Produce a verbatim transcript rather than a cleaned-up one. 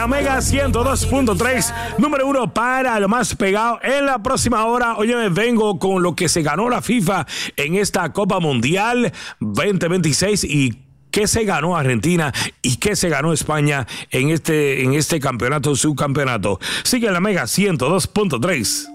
La Mega ciento dos punto tres, número uno para lo más pegado. En la próxima hora, oye, me vengo con lo que se ganó la FIFA en esta Copa Mundial veinte veintiséis y qué se ganó Argentina y qué se ganó España en este, en este campeonato, subcampeonato. Sigue la Mega ciento dos punto tres.